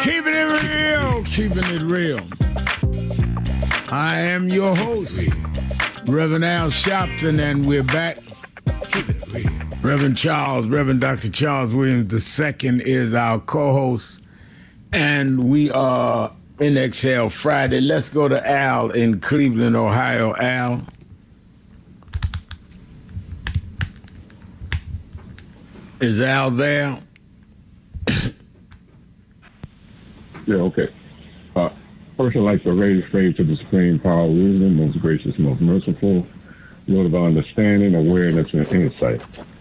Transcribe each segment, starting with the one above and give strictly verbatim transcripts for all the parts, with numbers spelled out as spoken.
Keeping it real, keeping it real. I am your host, Reverend Al Sharpton, and we're back. Keeping it real. Reverend Charles, Reverend Doctor Charles Williams the second is our co-host, and we are in Exhale Friday. Let's go to Al in Cleveland, Ohio. Al. Is Al there? Yeah, okay. Uh, first, I'd like to raise praise to the supreme power, wisdom, most gracious, most merciful, Lord of our understanding, awareness, and insight.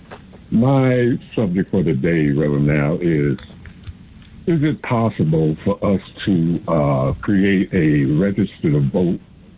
My subject for today, Reverend Now, is, is it possible for us to uh, create a register to vote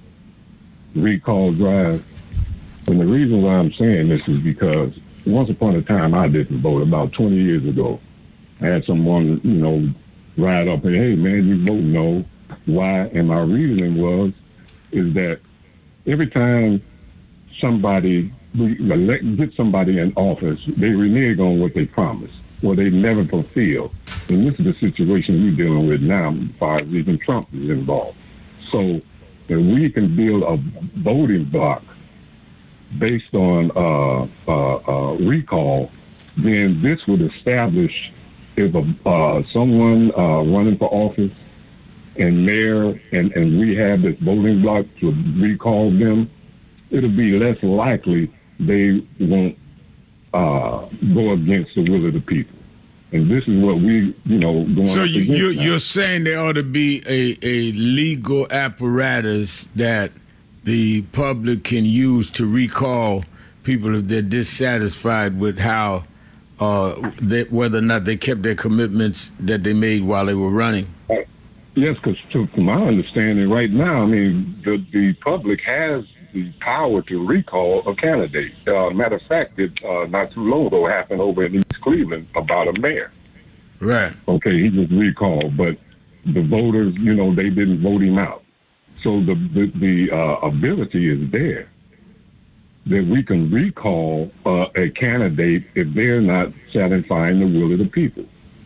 recall drive? And the reason why I'm saying this is because once upon a time, I didn't vote about twenty years ago. I had someone, you know, ride up and, hey, man, you vote no. Why? And my reasoning was, is that every time somebody, we elect, get somebody in office, they renege on what they promised, or they never fulfill. And this is the situation we're dealing with now, as far as even Trump is involved. So if we can build a voting block based on uh, uh, uh, recall, then this would establish if a, uh, someone uh, running for office and mayor and, and we have this voting block to recall them, it'll be less likely they won't uh, go against the will of the people. And this is what we, you know, going So up you, against you're, now. you're saying there ought to be a, a legal apparatus that the public can use to recall people if they're dissatisfied with how Uh, they, whether or not they kept their commitments that they made while they were running. Yes, because from my understanding right now, I mean, the, the public has the power to recall a candidate. Uh, matter of fact, it uh, not too long ago happened over in East Cleveland about a mayor. Right. Okay, he was recalled, but the voters, you know, they didn't vote him out. So the the, the uh, ability is there that we can recall uh, a candidate if they're not satisfying the will of the people.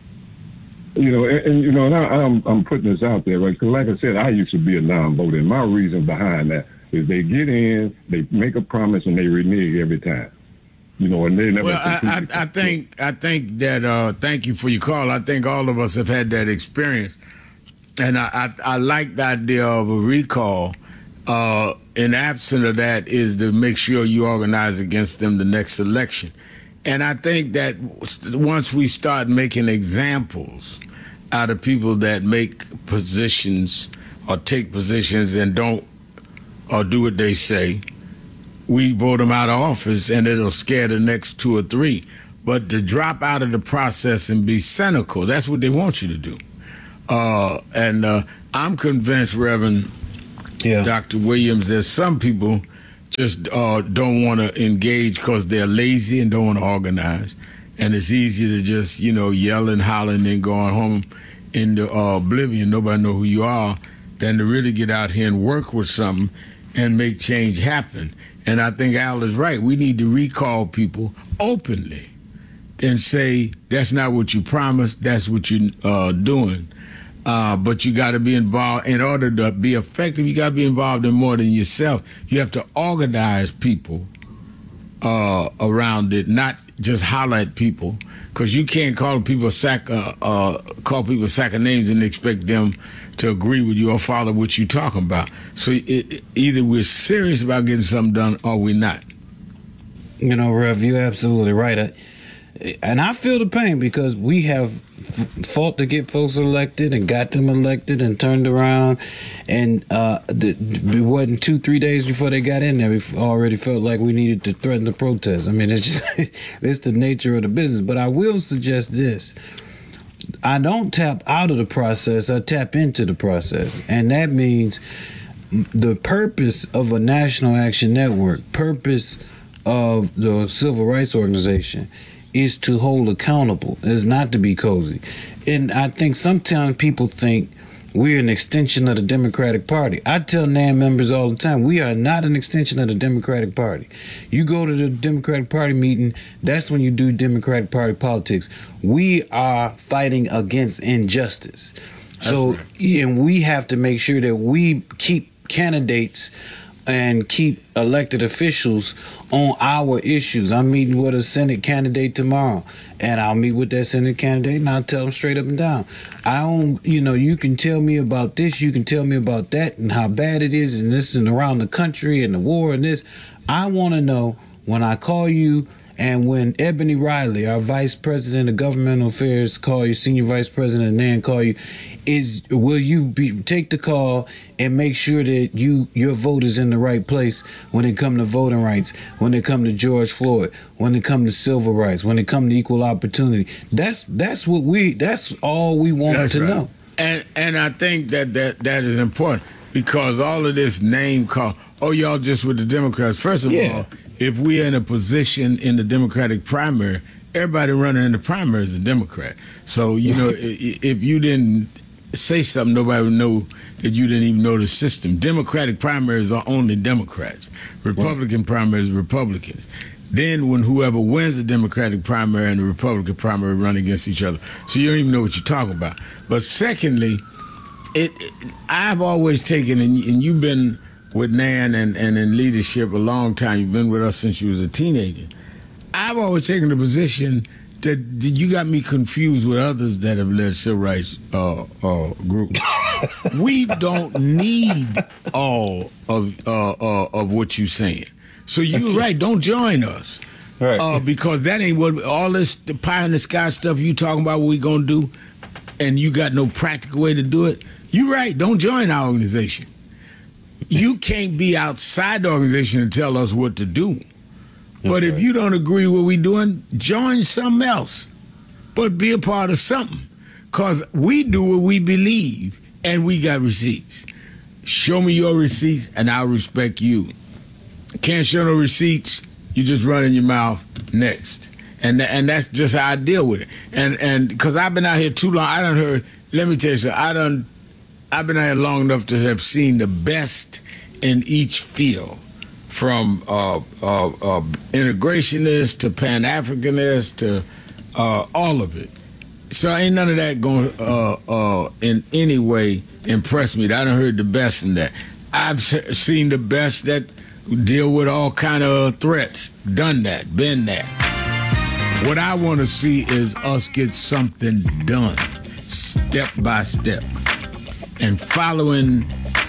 You know, and, and you know, and I, I'm I'm putting this out there, right? Because, like I said, I used to be a non-voter. And my reason behind that is they get in, they make a promise, and they renege every time. You know, and they never. Well, I, I, I think I think that. Uh, thank you for your call. I think all of us have had that experience, and I I, I like the idea of a recall. Uh, in absent of that is to make sure you organize against them the next election. And I think that once we start making examples out of people that make positions or take positions and don't or do what they say, we vote them out of office and it'll scare the next two or three. But to drop out of the process and be cynical, that's what they want you to do. Uh, and uh, I'm convinced, Reverend Yeah. Doctor Williams, there's some people just uh, don't want to engage because they're lazy and don't want to organize. And it's easier to just, you know, yell and holler and then go on home into uh, oblivion, nobody know who you are, than to really get out here and work with something and make change happen. And I think Al is right. We need to recall people openly and say, that's not what you promised, that's what you're uh, doing. Uh, but you got to be involved. In order to be effective, you got to be involved in more than yourself. You have to organize people uh, around it, not just holler at people, because you can't call people sack uh, uh, call people a sack of names and expect them to agree with you or follow what you're talking about. So it, either we're serious about getting something done or we're not. You know, Rev, you're absolutely right. I, and I feel the pain because we have f- fought to get folks elected and got them elected and turned around. And uh, the, it wasn't two, three days before they got in there, we already felt like we needed to threaten the protest. I mean, it's just it's the nature of the business. But I will suggest this. I don't tap out of the process. I tap into the process. And that means the purpose of a National Action Network, purpose of the Civil Rights Organization is to hold accountable, is not to be cozy. And I think sometimes people think we're an extension of the Democratic Party. I tell N A M members all the time, we are not an extension of the Democratic Party. You go to the Democratic Party meeting, that's when you do Democratic Party politics. We are fighting against injustice. So, right. and we have to make sure that we keep candidates and keep elected officials on our issues. I'm meeting with a Senate candidate tomorrow, and I'll meet with that Senate candidate, and I'll tell them straight up and down. I don't, you know, you can tell me about this, you can tell me about that, and how bad it is, and this and around the country, and the war, and this. I want to know when I call you, and when Ebony Riley, our Vice President of Governmental Affairs, call you, Senior Vice President Nan call you, is will you be take the call and make sure that you your vote is in the right place when it come to voting rights, when it come to George Floyd, when it come to civil rights, when it come to equal opportunity. That's that's what we that's all we want That's to right. know. And and I think that, that that is important because all of this name call, oh, y'all just with the Democrats. First of Yeah. all, if we're in a position in the Democratic primary, everybody running in the primary is a Democrat. So, you know, i- if you didn't say something, nobody would know that you didn't even know the system. Democratic primaries are only Democrats. Republican primaries are Republicans. Then when whoever wins the Democratic primary and the Republican primary run against each other. So you don't even know what you're talking about. But secondly, it, it I've always taken, and, and you've been with Nan and, and in leadership a long time. You've been with us since you was a teenager. I've always taken the position that, that you got me confused with others that have led civil rights uh, uh, groups. We don't need all of uh, uh, of what you're saying. So you're right. Don't join us. Right. Uh, because that ain't what all this the pie in the sky stuff you talking about. What we gonna do, and you got no practical way to do it. You right. Don't join our organization. You can't be outside the organization and tell us what to do. But if you don't agree with what we doing, join something else. But be a part of something. Because we do what we believe, and we got receipts. Show me your receipts, and I'll respect you. Can't show no receipts, you just run in your mouth, next. And and that's just how I deal with it. And and because I've been out here too long, I done heard, let me tell you something, I done, I've been out here long enough to have seen the best in each field. From uh, uh, uh, integrationists to Pan-Africanists to uh, all of it. So ain't none of that going to uh, uh, in any way impress me. I done heard the best in that. I've seen the best that deal with all kind of threats, done that, been that. What I want to see is us get something done, step by step, and following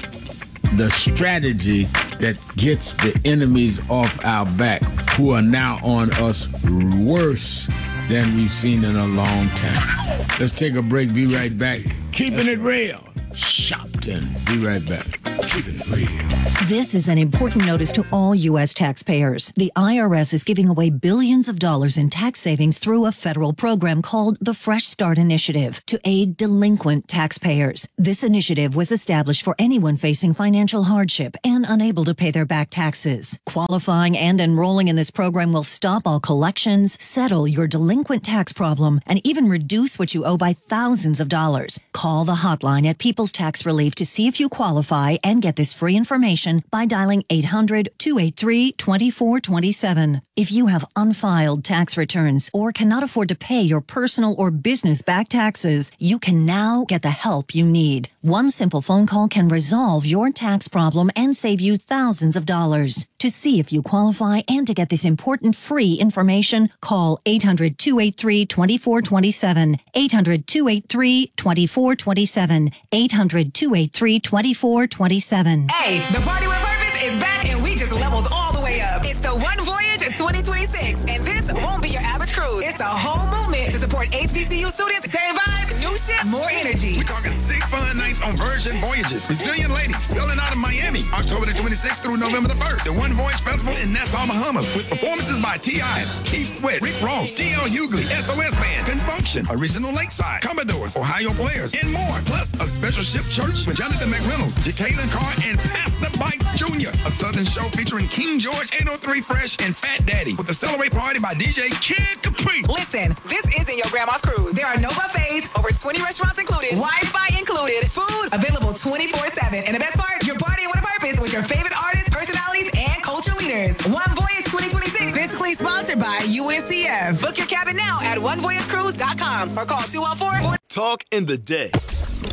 the strategy that gets the enemies off our back, who are now on us worse than we've seen in a long time. Let's take a break, be right back. Keeping it real. Shopton. Be right back. Keeping it real. This is an important notice to all U S taxpayers. The I R S is giving away billions of dollars in tax savings through a federal program called the Fresh Start Initiative to aid delinquent taxpayers. This initiative was established for anyone facing financial hardship and unable to pay their back taxes. Qualifying and enrolling in this program will stop all collections, settle your delinquent tax problem, and even reduce what you owe by thousands of dollars. Call the hotline at People's Tax Relief to see if you qualify and get this free information by dialing eight hundred, two eight three, two four two seven. If you have unfiled tax returns or cannot afford to pay your personal or business back taxes, you can now get the help you need. One simple phone call can resolve your tax problem and save you thousands of dollars. To see if you qualify and to get this important free information, call eight hundred, two eight three, two four two seven, eight hundred, two eight three, two four two seven, eight hundred, two eight three, two four two seven. Hey, the Party with Purpose is back and we just leveled all the way up. It's the One Voyage twenty twenty-six, and this won't be your average cruise. It's a whole movement to support H B C U students. Same vibe, new ship, more energy. We're talking six fun nights on Virgin Voyages. Brazilian ladies selling out of Miami, October the twenty-sixth through November the first. The One Voyage Festival in Nassau, Bahamas, with performances by T I, Keith Sweat, Rick Ross, T L Hughley, S O S Band, Confunction, Original Lakeside, Commodores, Ohio Players, and more. Plus, a special ship church with Jonathan McReynolds, Jacqueline Carr, and Pastor Mike Junior A Southern show featuring King George, eight oh three Fresh, and Fat Daddy, with the Celebrate Party by D J Kid Capri. Listen, this isn't your grandma's cruise. There are no buffets, over twenty restaurants included, Wi-Fi included, food available twenty-four seven. And the best part, you're partying with a purpose with your favorite artists, personalities, and culture leaders. One Voyage twenty twenty-six, physically sponsored by U N C F. Book your cabin now at one voyage cruise dot com or call two one four. Talk in the day.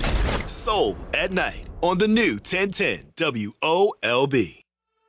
Soul at Night on the new ten ten W O L B.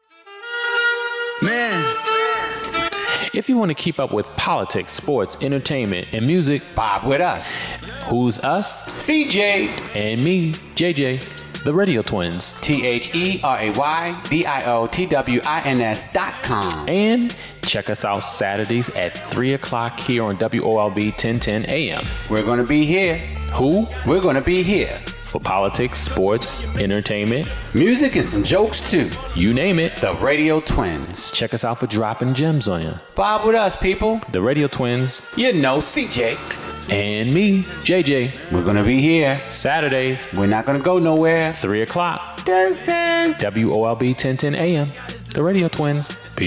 Man. If you want to keep up with politics, sports, entertainment, and music, Bob with us. Who's us? C J. And me, J J, the Radio Twins. T H E R A Y D I O T W I N S dot com. And check us out Saturdays at three o'clock here on W O L B ten ten A M. We're going to be here. Who? We're going to be here. For politics, sports, entertainment, music, and some jokes too. You name it. The Radio Twins. Check us out for dropping gems on you. Bob with us, people. The Radio Twins. You know, C J. And me, J J. We're going to be here. Saturdays. We're not going to go nowhere. three o'clock. Deuces. W O L B ten ten A M. The Radio Twins. Peace.